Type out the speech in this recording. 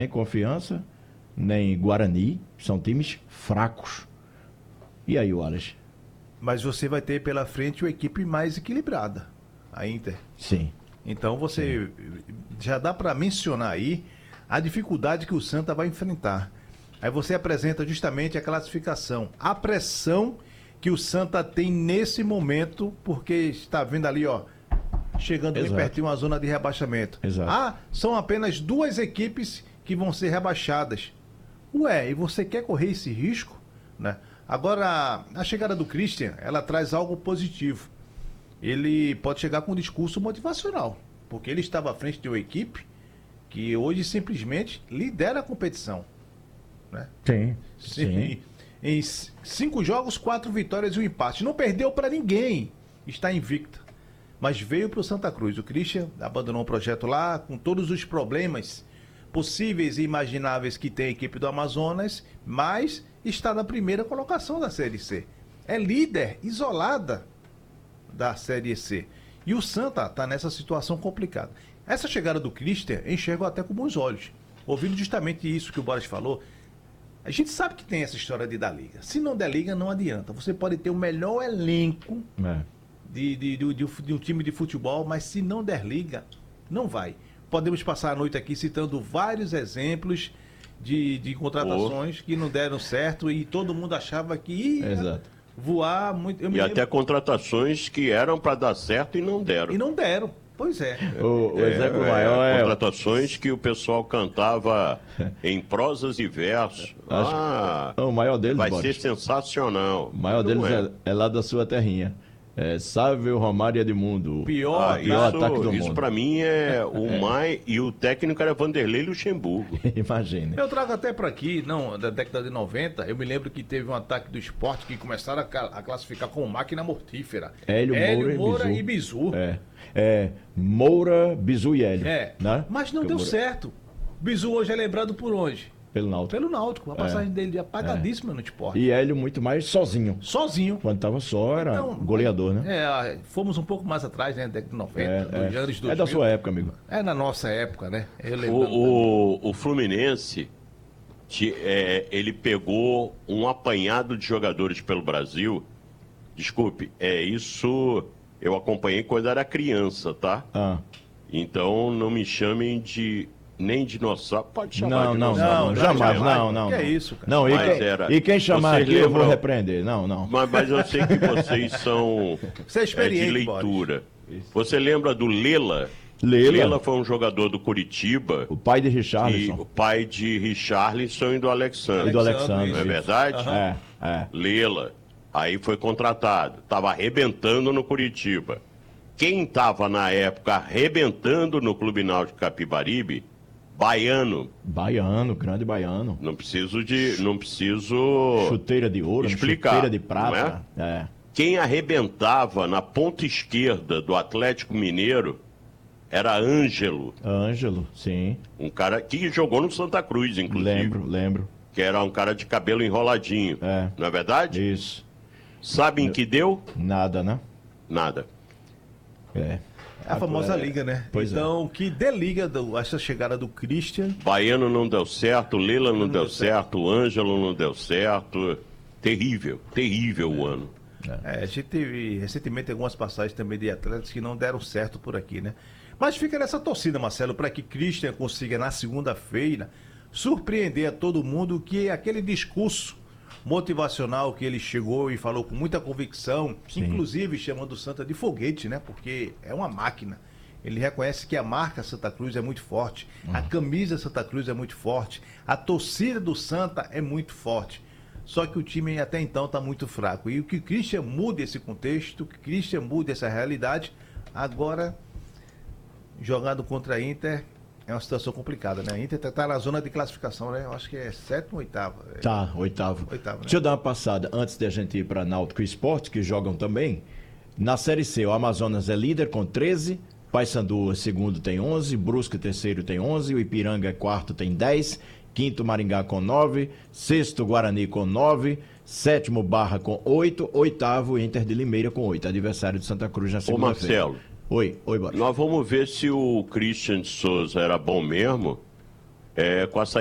Nem Confiança, nem Guarani, são times fracos. E aí, Wallace? Mas você vai ter pela frente uma equipe mais equilibrada, a Inter. Sim. Então você já dá para mencionar aí a dificuldade que o Santa vai enfrentar. Aí você apresenta justamente a classificação, a pressão que o Santa tem nesse momento, porque está vendo ali, ó, chegando bem pertinho uma zona de rebaixamento. Exato. Ah, são apenas 2 equipes que vão ser rebaixadas. Ué, e você quer correr esse risco, né? Agora, a chegada do Christian, ela traz algo positivo. Ele pode chegar com um discurso motivacional, porque ele estava à frente de uma equipe que hoje simplesmente lidera a competição, né? Sim. Em 5 jogos, 4 vitórias e um empate. Não perdeu para ninguém, está invicta. Mas veio para o Santa Cruz. O Christian abandonou o projeto lá, com todos os problemas possíveis e imagináveis que tem a equipe do Amazonas, mas está na primeira colocação da Série C. É líder, isolada da Série C. E o Santa está nessa situação complicada. Essa chegada do Christian enxergo até com bons olhos. Ouvindo justamente isso que o Boris falou, a gente sabe que tem essa história de dar liga. Se não der liga, não adianta. Você pode ter o melhor elenco de um time de futebol, mas se não der liga, não vai. Podemos passar a noite aqui citando vários exemplos de contratações que não deram certo e todo mundo achava que ia voar muito. Até contratações que eram para dar certo e não deram. E não deram. Pois é. O exemplo maior é... Contratações que o pessoal cantava em prosas e versos. O maior deles, vai Boris, ser sensacional. O maior deles é lá da sua terrinha. Sávio, Romário e Edmundo. Pior ataque do mundo. Isso pra mim é o mais... E o técnico era Vanderlei Luxemburgo. Imagine. Eu trago até para aqui, da década de 90, eu me lembro que teve um ataque do esporte que começaram a classificar como máquina mortífera. Hélio Moura e Bizu. Moura, Bizu e Hélio. Né? Mas não deu certo. Bizu hoje é lembrado por onde? Pelo Náutico. A passagem dele é apagadíssima no esporte. E Hélio muito mais sozinho. Quando estava só, era goleador, né? Fomos um pouco mais atrás, né? Década de 90, dos anos 2000. É da sua época, amigo. É na nossa época, né? O Fluminense, ele pegou um apanhado de jogadores pelo Brasil. Desculpe, isso eu acompanhei quando era criança, tá? Então não me chamem de... Nem dinossauro, pode chamar de dinossauro. Não, jamais, não. Que é isso, cara? Não, e quem chamar aqui eu vou repreender, não. Mas eu sei que vocês são de leitura. Você lembra do Lela? Lela foi um jogador do Curitiba. O pai de Richarlison. O pai de Richarlison e do Alexandre. Não é verdade? Lela. Aí foi contratado. Estava arrebentando no Curitiba. Quem estava na época arrebentando no Clube Náutico Capibaribe? Baiano, grande Baiano. Não preciso chuteira de ouro, explicar, chuteira de prata. Quem arrebentava na ponta esquerda do Atlético Mineiro era Ângelo. Ângelo, sim. Um cara que jogou no Santa Cruz, inclusive. Lembro. Que era um cara de cabelo enroladinho. Não é verdade? Isso. Sabe em que deu? Nada, né? Nada. A famosa liga, né? Então, que dê liga essa chegada do Christian. Baiano não deu certo, Lela não deu certo, Ângelo não deu certo. Terrível o ano. A gente teve recentemente algumas passagens também de atletas que não deram certo por aqui, né? Mas fica nessa torcida, Marcelo, para que Christian consiga na segunda-feira surpreender a todo mundo que aquele discurso motivacional que ele chegou e falou com muita convicção, inclusive chamando o Santa de foguete, né? Porque é uma máquina. Ele reconhece que a marca Santa Cruz é muito forte, a camisa Santa Cruz é muito forte, a torcida do Santa é muito forte. Só que o time até então está muito fraco. E o que o Christian mude esse contexto, que o Christian mude essa realidade, agora, jogando contra a Inter, é uma situação complicada, né? A Inter está na zona de classificação, né? Eu acho que é 7ª ou 8ª. Oitavo. Né? Deixa eu dar uma passada antes de a gente ir para Náutico Esporte, que jogam também. Na Série C, o Amazonas é líder com 13, Paysandu segundo tem 11, Brusque terceiro tem 11, o Ipiranga quarto tem 10, quinto Maringá com 9, sexto Guarani com 9, sétimo Barra com 8, oitavo Inter de Limeira com 8, adversário de Santa Cruz na segunda-feira. Marcelo. Oi, Boris. Nós vamos ver se o Christian de Souza era bom mesmo com a